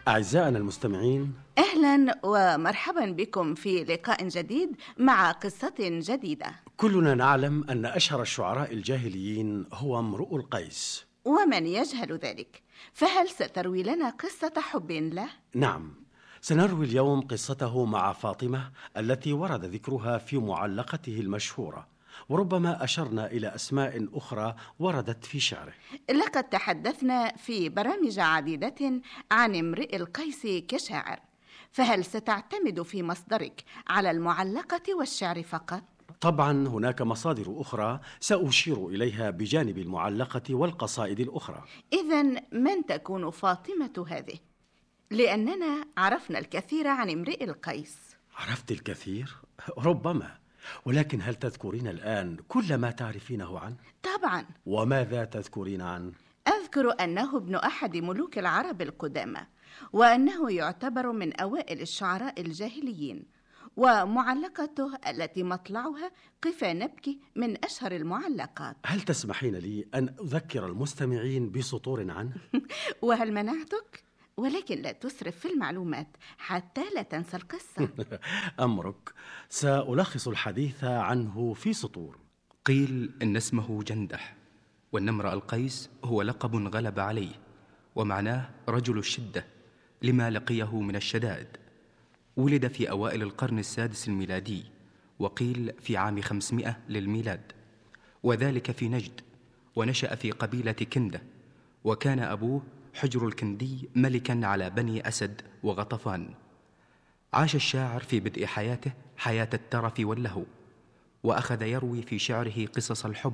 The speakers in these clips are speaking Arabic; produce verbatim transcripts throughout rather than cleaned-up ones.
أعزائنا المستمعين، أهلا ومرحبا بكم في لقاء جديد مع قصة جديدة. كلنا نعلم أن أشهر الشعراء الجاهليين هو امرؤ القيس، ومن يجهل ذلك؟ فهل ستروي لنا قصة حب له؟ نعم، سنروي اليوم قصته مع فاطمة التي ورد ذكرها في معلقته المشهورة، وربما أشرنا إلى أسماء أخرى وردت في شعره. لقد تحدثنا في برامج عديدة عن امرئ القيس كشاعر، فهل ستعتمد في مصدرك على المعلقة والشعر فقط؟ طبعا هناك مصادر أخرى سأشير إليها بجانب المعلقة والقصائد الأخرى. إذن من تكون فاطمة هذه؟ لأننا عرفنا الكثير عن امرئ القيس. عرفت الكثير؟ ربما، ولكن هل تذكرين الآن كل ما تعرفينه عنه؟ طبعا. وماذا تذكرين عنه؟ أذكر أنه ابن أحد ملوك العرب القدامى، وأنه يعتبر من أوائل الشعراء الجاهليين، ومعلقته التي مطلعها قفا نبكي من أشهر المعلقات. هل تسمحين لي أن أذكر المستمعين بسطور عنه؟ وهل منعتك؟ ولكن لا تسرف في المعلومات حتى لا تنسى القصة. أمرك، سألخص الحديث عنه في سطور. قيل إن اسمه جندح، وأن امرأ القيس هو لقب غلب عليه، ومعناه رجل الشدة لما لقيه من الشدائد. ولد في أوائل القرن السادس الميلادي، وقيل في عام خمسمائة للميلاد، وذلك في نجد، ونشأ في قبيلة كندة، وكان أبوه حجر الكندي ملكا على بني أسد وغطفان. عاش الشاعر في بدء حياته حياة الترف واللهو، وأخذ يروي في شعره قصص الحب،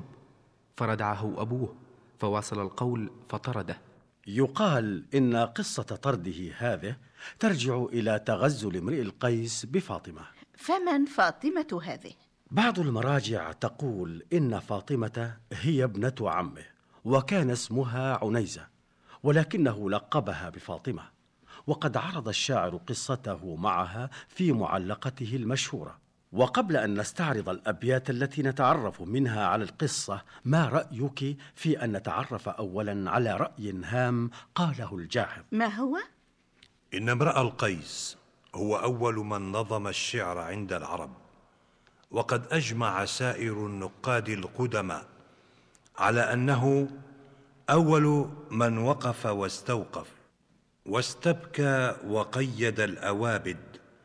فردعه أبوه فواصل القول فطرده. يقال إن قصة طرده هذه ترجع إلى تغزل امرئ القيس بفاطمة. فمن فاطمة هذه؟ بعض المراجع تقول إن فاطمة هي ابنة عمه، وكان اسمها عنيزة، ولكنه لقبها بفاطمة. وقد عرض الشاعر قصته معها في معلقته المشهورة. وقبل أن نستعرض الأبيات التي نتعرف منها على القصة، ما رأيك في أن نتعرف أولا على رأي هام قاله الجاحظ؟ ما هو؟ إن امرأ القيس هو أول من نظم الشعر عند العرب، وقد أجمع سائر النقاد القدماء على أنه أول من وقف واستوقف واستبكى وقيد الأوابد،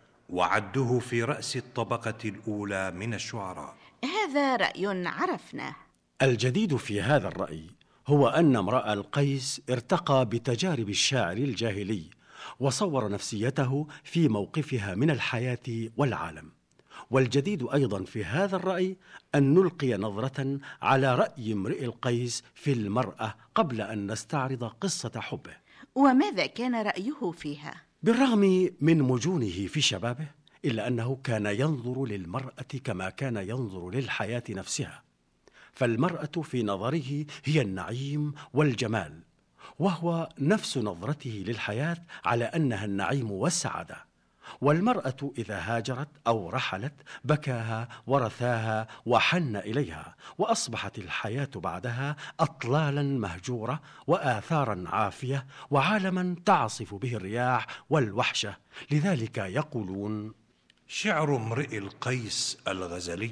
وعده في رأس الطبقة الأولى من الشعراء. هذا رأي عرفناه. الجديد في هذا الرأي هو أن امرأ القيس ارتقى بتجارب الشاعر الجاهلي، وصور نفسيته في موقفها من الحياة والعالم. والجديد أيضا في هذا الرأي أن نلقي نظرة على رأي امرئ القيس في المرأة قبل أن نستعرض قصة حبه. وماذا كان رأيه فيها؟ بالرغم من مجونه في شبابه، إلا أنه كان ينظر للمرأة كما كان ينظر للحياة نفسها، فالمرأة في نظره هي النعيم والجمال، وهو نفس نظرته للحياة على أنها النعيم والسعادة. والمرأة إذا هاجرت أو رحلت بكاها ورثاها وحن إليها، وأصبحت الحياة بعدها أطلالا مهجورة وآثارا عافية وعالما تعصف به الرياح والوحشة. لذلك يقولون: شعر امرئ القيس الغزلي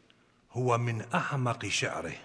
هو من أعمق شعره،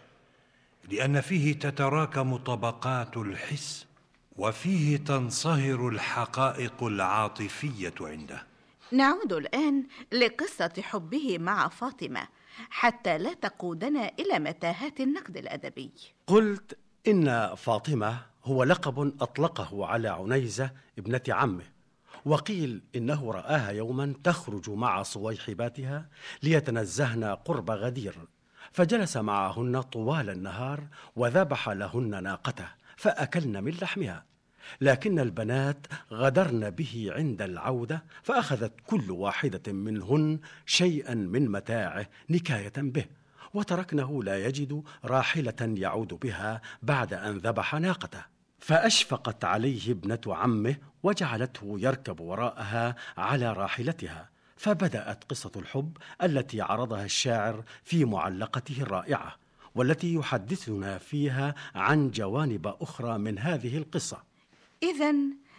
لأن فيه تتراكم طبقات الحس، وفيه تنصهر الحقائق العاطفية عنده. نعود الآن لقصة حبه مع فاطمة حتى لا تقودنا إلى متاهات النقد الأدبي. قلت إن فاطمة هو لقب أطلقه على عنيزة ابنة عمه، وقيل إنه رآها يوما تخرج مع صويحباتها ليتنزهن قرب غدير، فجلس معهن طوال النهار وذبح لهن ناقته فأكلن من لحمها، لكن البنات غدرن به عند العودة، فأخذت كل واحدة منهن شيئا من متاعه نكاية به، وتركنه لا يجد راحلة يعود بها بعد أن ذبح ناقته. فأشفقت عليه ابنة عمه وجعلته يركب وراءها على راحلتها، فبدأت قصة الحب التي عرضها الشاعر في معلقته الرائعة، والتي يحدثنا فيها عن جوانب أخرى من هذه القصة. إذن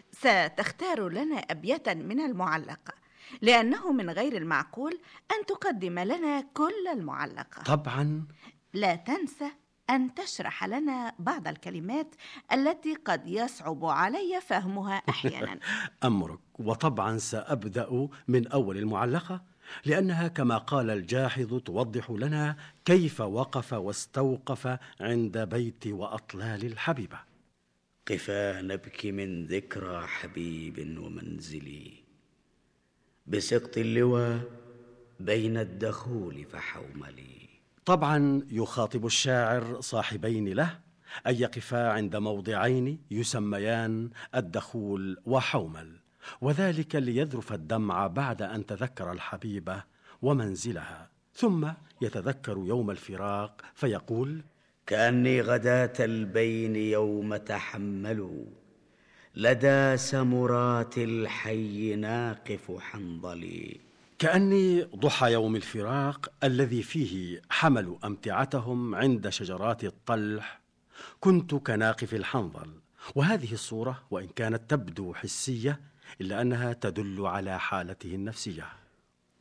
ستختار لنا أبياتا من المعلقة، لأنه من غير المعقول أن تقدم لنا كل المعلقة. طبعا. لا تنسى أن تشرح لنا بعض الكلمات التي قد يصعب علي فهمها أحيانا. أمرك، وطبعا سأبدأ من أول المعلقة، لأنها كما قال الجاحظ توضح لنا كيف وقف واستوقف عند بيت وأطلال الحبيبة. قفا نبكي من ذكرى حبيب ومنزلي، بسقط اللوى بين الدخول فحوملي. طبعا يخاطب الشاعر صاحبين له أن يقفا عند موضعين يسميان الدخول وحومل، وذلك ليذرف الدمع بعد أن تذكر الحبيبة ومنزلها، ثم يتذكر يوم الفراق فيقول: كأني غداة البين يوم تحملوا، لدى سمرات الحي ناقف حنظلي. كأني ضحى يوم الفراق الذي فيه حملوا أمتعتهم عند شجرات الطلح، كنت كناقف الحنظل. وهذه الصورة وإن كانت تبدو حسية إلا أنها تدل على حالته النفسية.